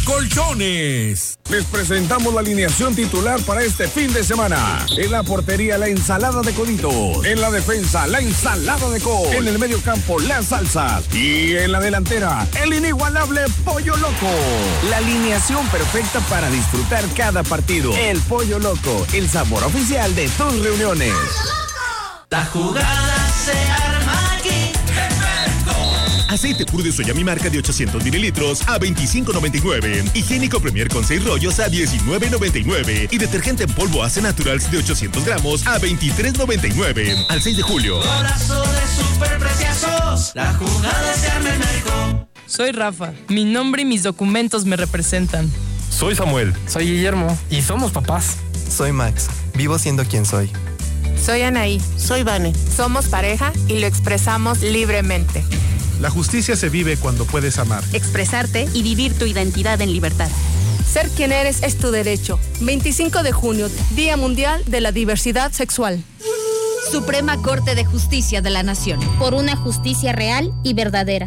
Colchones. Les presentamos la alineación titular para este fin de semana. En la portería, la ensalada de coditos. En la defensa, la ensalada de col. En el medio campo, las salsas. Y en la delantera, el inigualable Pollo Loco. La alineación perfecta para disfrutar cada partido. El Pollo Loco, el sabor oficial de tus reuniones. La jugada se arma aquí. Aceite puro de soya mi marca de 800 mililitros a $25.99. Higiénico Premier con 6 rollos a $19.99. Y detergente en polvo Ace Naturals de 800 gramos a $23.99. Al 6 de julio. Golazo de superpreciosos. La jugada se arma en México. Soy Rafa. Mi nombre y mis documentos me representan. Soy Samuel. Soy Guillermo. Y somos papás. Soy Max. Vivo siendo quien soy. Soy Anaí. Soy Vane. Somos pareja y lo expresamos libremente. La justicia se vive cuando puedes amar, expresarte y vivir tu identidad en libertad. Ser quien eres es tu derecho. 25 de junio, Día Mundial de la Diversidad Sexual. Suprema Corte de Justicia de la Nación. Por una justicia real y verdadera.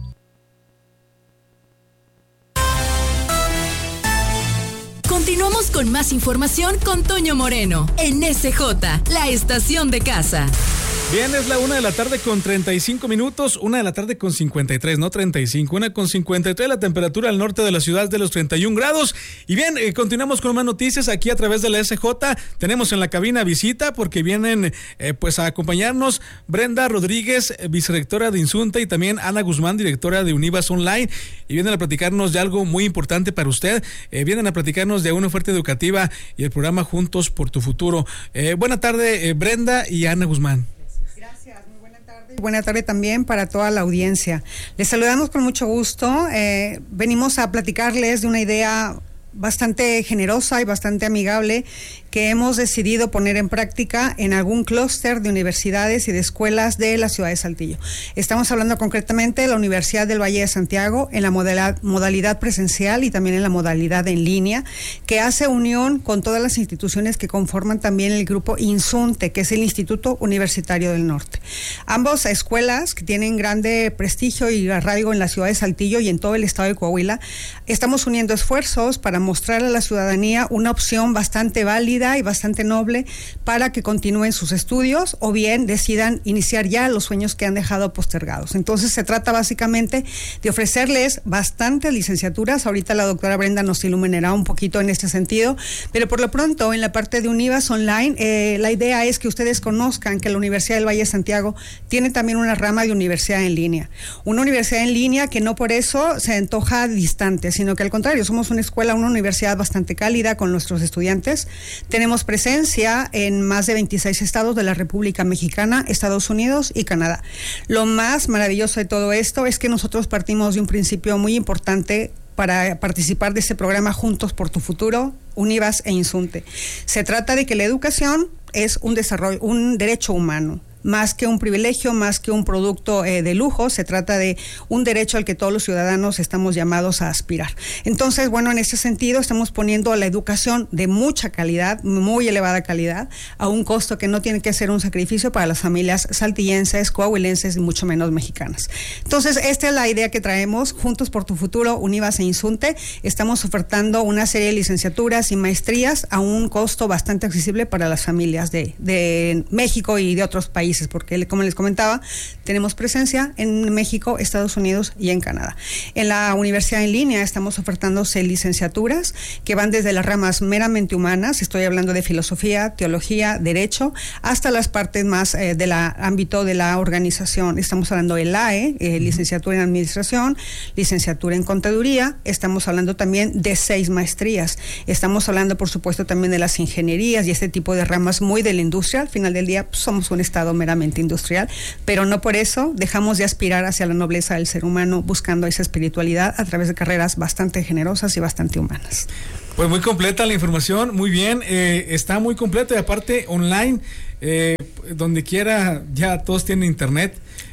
Continuamos con más información con Toño Moreno en SJ, la estación de casa. Bien, es la 1:00 con 35 minutos, 1:00 con 53, no 35, 1:53, la temperatura al norte de la ciudad de los 31 grados. Y bien, continuamos con más noticias aquí a través de la SJ. Tenemos en la cabina visita porque vienen pues a acompañarnos Brenda Rodríguez, vicerrectora de Insunte, y también Ana Guzmán, directora de Univas Online, y vienen a platicarnos de algo muy importante para usted. Vienen a platicarnos de una oferta educativa y el programa Juntos por tu Futuro. Buena tarde, Brenda y Ana Guzmán. Buena tarde también para toda la audiencia. Les saludamos con mucho gusto. Venimos a platicarles de una idea bastante generosa y bastante amigable que hemos decidido poner en práctica en algún clúster de universidades y de escuelas de la ciudad de Saltillo. Estamos hablando concretamente de la Universidad del Valle de Santiago en la modalidad presencial y también en la modalidad en línea, que hace unión con todas las instituciones que conforman también el grupo INSUNTE, que es el Instituto Universitario del Norte. Ambas escuelas, que tienen grande prestigio y arraigo en la ciudad de Saltillo y en todo el estado de Coahuila, estamos uniendo esfuerzos para mostrar a la ciudadanía una opción bastante válida y bastante noble para que continúen sus estudios o bien decidan iniciar ya los sueños que han dejado postergados. Entonces se trata básicamente de ofrecerles bastantes licenciaturas. Ahorita la doctora Brenda nos iluminará un poquito en este sentido, pero por lo pronto en la parte de Univas Online, la idea es que ustedes conozcan que la Universidad del Valle de Santiago tiene también una rama de universidad en línea. Una universidad en línea que no por eso se antoja distante, sino que al contrario, somos una escuela, una universidad bastante cálida con nuestros estudiantes. Tenemos presencia en más de 26 estados de la República Mexicana, Estados Unidos y Canadá. Lo más maravilloso de todo esto es que nosotros partimos de un principio muy importante para participar de este programa Juntos por tu Futuro, Univas e Insunte. Se trata de que la educación es un desarrollo, un derecho humano. Más que un privilegio, más que un producto de lujo, se trata de un derecho al que todos los ciudadanos estamos llamados a aspirar. Entonces, bueno, en ese sentido estamos poniendo la educación de mucha calidad, muy elevada calidad, a un costo que no tiene que ser un sacrificio para las familias saltillenses, coahuilenses y mucho menos mexicanas. Entonces, esta es la idea que traemos, Juntos por tu Futuro, Univas e Insunte. Estamos ofertando una serie de licenciaturas y maestrías a un costo bastante accesible para las familias de México y de otros países, porque como les comentaba, tenemos presencia en México, Estados Unidos y en Canadá. En la universidad en línea estamos ofertando 6 licenciaturas que van desde las ramas meramente humanas, estoy hablando de filosofía, teología, derecho, hasta las partes más del ámbito de la organización. Estamos hablando de LAE, licenciatura en administración, licenciatura en contaduría, estamos hablando también de 6 maestrías, estamos hablando por supuesto también de las ingenierías y este tipo de ramas muy de la industria. Al final del día pues, somos un estado meramente industrial, pero no por eso dejamos de aspirar hacia la nobleza del ser humano, buscando esa espiritualidad a través de carreras bastante generosas y bastante humanas. Pues muy completa la información, muy bien, está muy completo y aparte online, donde quiera ya todos tienen internet.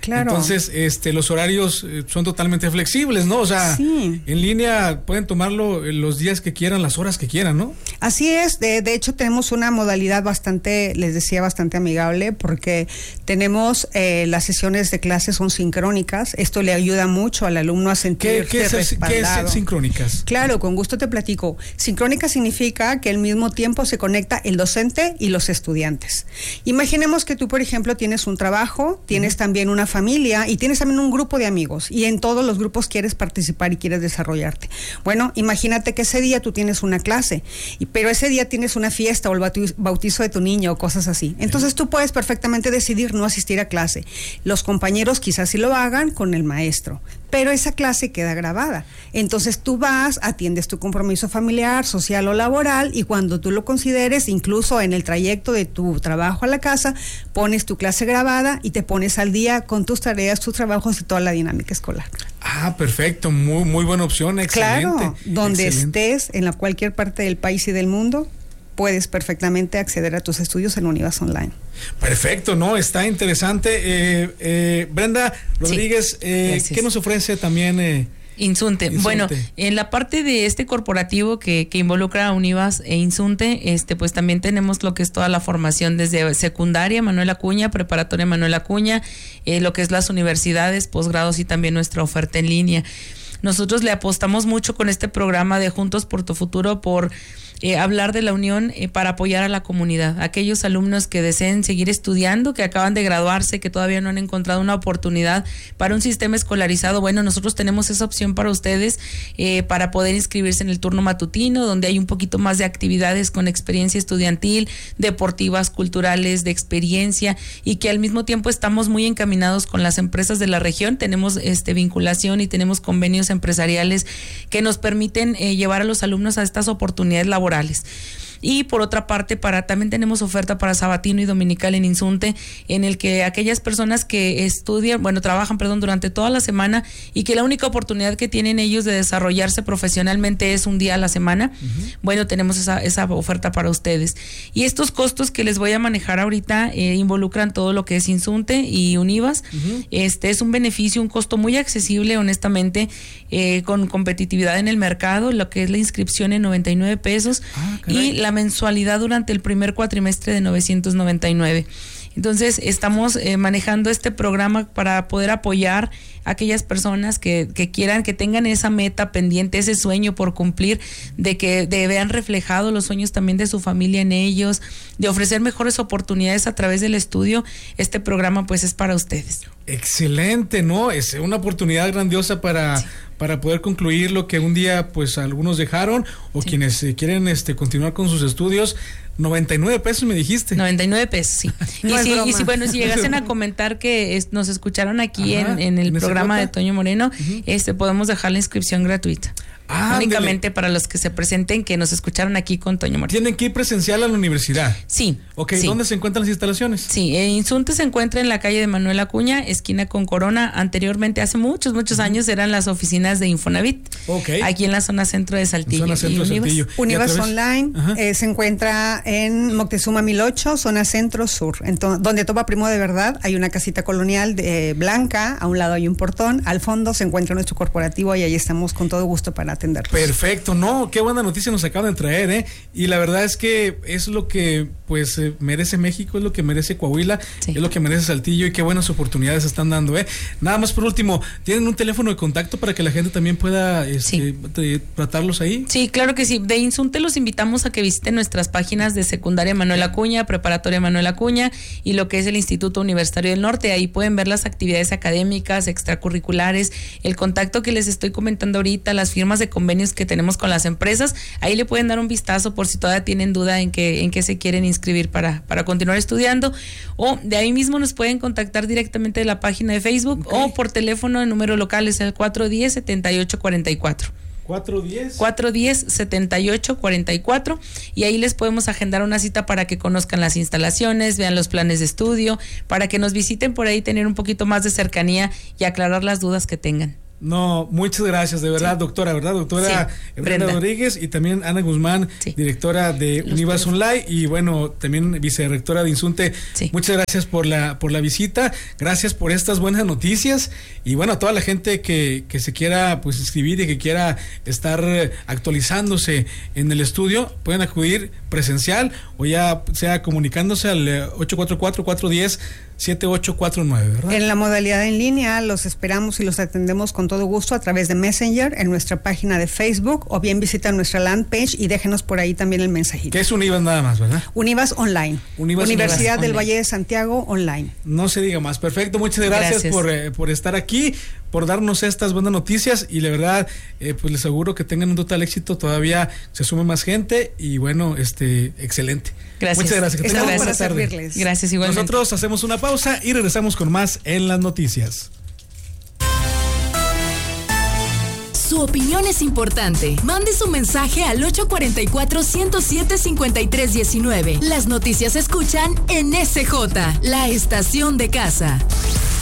Claro. Entonces, los horarios son totalmente flexibles, ¿no? O sea, sí. En línea pueden tomarlo los días que quieran, las horas que quieran, ¿no? Así es. De hecho, tenemos una modalidad bastante amigable, porque tenemos las sesiones de clases son sincrónicas. Esto le ayuda mucho al alumno a sentirse respaldado. ¿Qué es sincrónicas? Claro, con gusto te platico. Sincrónica significa que al mismo tiempo se conecta el docente y los estudiantes. Imaginemos que tú, por ejemplo, tienes un trabajo, tienes también una familia y tienes también un grupo de amigos, y en todos los grupos quieres participar y quieres desarrollarte. Bueno, imagínate que ese día tú tienes una clase, pero ese día tienes una fiesta o el bautizo de tu niño o cosas así. Entonces tú puedes perfectamente decidir no asistir a clase. Los compañeros quizás sí lo hagan con el maestro, pero esa clase queda grabada. Entonces tú vas, atiendes tu compromiso familiar, social o laboral, y cuando tú lo consideres, incluso en el trayecto de tu trabajo a la casa, pones tu clase grabada y te pones al día con tus tareas, tus trabajos y toda la dinámica escolar. Ah, perfecto, muy buena opción, excelente. Claro, donde excelente. estés, en cualquier parte del país y del mundo, puedes perfectamente acceder a tus estudios en Univas Online. Perfecto, ¿no? Está interesante. Brenda Rodríguez, ¿qué nos ofrece también? Insunte. Bueno, en la parte de este corporativo que involucra a Univas e Insunte, pues también tenemos lo que es toda la formación desde secundaria Manuel Acuña, preparatoria Manuel Acuña, lo que es las universidades, posgrados y también nuestra oferta en línea. Nosotros le apostamos mucho con este programa de Juntos por tu Futuro por hablar de la unión para apoyar a la comunidad, aquellos alumnos que deseen seguir estudiando, que acaban de graduarse, que todavía no han encontrado una oportunidad para un sistema escolarizado. Bueno, nosotros tenemos esa opción para ustedes, para poder inscribirse en el turno matutino, donde hay un poquito más de actividades con experiencia estudiantil, deportivas, culturales, de experiencia, y que al mismo tiempo estamos muy encaminados con las empresas de la región. Tenemos vinculación y tenemos convenios empresariales que nos permiten llevar a los alumnos a estas oportunidades laborales. Y por otra parte, también tenemos oferta para sabatino y dominical en Insunte, en el que aquellas personas que trabajan durante toda la semana, y que la única oportunidad que tienen ellos de desarrollarse profesionalmente es un día a la semana. Bueno, tenemos esa oferta para ustedes. Y estos costos que les voy a manejar ahorita involucran todo lo que es Insunte y Univas. Es un beneficio, un costo muy accesible, honestamente, con competitividad en el mercado, lo que es la inscripción en 99 pesos y la mensualidad durante el primer cuatrimestre de 999. Entonces estamos manejando este programa para poder apoyar a aquellas personas que quieran, que tengan esa meta pendiente, ese sueño por cumplir, de vean reflejados los sueños también de su familia en ellos, de ofrecer mejores oportunidades a través del estudio. Este programa pues es para ustedes. Excelente, ¿no? Es una oportunidad grandiosa para poder concluir lo que un día pues algunos dejaron, o quienes quieren continuar con sus estudios. 99 pesos me dijiste. 99 pesos, sí. Y si llegasen a comentar que nos escucharon aquí en el programa de Toño Moreno, podemos dejar la inscripción gratuita. Únicamente para los que se presenten, que nos escucharon aquí con Toño Moreno. ¿Tienen que ir presencial a la universidad? Sí. Ok, sí. ¿Dónde se encuentran las instalaciones? Sí, Insunte se encuentra en la calle de Manuel Acuña, esquina con Corona. Anteriormente, hace muchos años, eran las oficinas de Infonavit. Aquí en la zona centro de Saltillo. Univas Online se encuentra en Moctezuma 1008, zona centro sur. Entonces, donde topa Primo de Verdad, hay una casita colonial blanca, a un lado hay un portón, al fondo se encuentra nuestro corporativo, y ahí estamos con todo gusto para atenderlos. Perfecto, no, qué buena noticia nos acaban de traer, y la verdad es que es lo que pues merece México, es lo que merece Coahuila, es lo que merece Saltillo, y qué buenas oportunidades están dando, Nada más por último, ¿tienen un teléfono de contacto para que la gente también pueda tratarlos ahí? Sí, claro que sí. De Insunte los invitamos a que visiten nuestras páginas de secundaria Manuel Acuña, preparatoria Manuel Acuña y lo que es el Instituto Universitario del Norte. Ahí pueden ver las actividades académicas, extracurriculares, el contacto que les estoy comentando ahorita, las firmas de convenios que tenemos con las empresas. Ahí le pueden dar un vistazo por si todavía tienen duda en qué se quieren inscribir para continuar estudiando, o de ahí mismo nos pueden contactar directamente de la página de Facebook o por teléfono. El número local es el 410-7844. 410-7844, y ahí les podemos agendar una cita para que conozcan las instalaciones, vean los planes de estudio, para que nos visiten por ahí, tener un poquito más de cercanía y aclarar las dudas que tengan. No, muchas gracias, de verdad, doctora, ¿verdad? Doctora Brenda Rodríguez y también Ana Guzmán, directora de Univas Online y bueno, también vicerrectora de Insunte. Muchas gracias por la visita, gracias por estas buenas noticias y bueno, a toda la gente que se quiera pues inscribir y que quiera estar actualizándose en el estudio, pueden acudir presencial o ya sea comunicándose al 844-410-7849, ¿verdad? En la modalidad en línea los esperamos y los atendemos con todo gusto a través de Messenger en nuestra página de Facebook o bien visitan nuestra land page y déjenos por ahí también el mensajito. Que es Univas nada más, ¿verdad? Univas Online. Universidad del Valle de Santiago Online. No se diga más. Perfecto, muchas gracias. Por estar aquí, por darnos estas buenas noticias y la verdad, pues les aseguro que tengan un total éxito, todavía se sume más gente y bueno, excelente. Gracias. Muchas gracias. Que Estamos tengan para buena tarde. servirles. Gracias igualmente. Nosotros hacemos una pausa y regresamos con más en las noticias. Su opinión es importante. Mande su mensaje al 844-107-5319. Las noticias se escuchan en SJ, la estación de casa.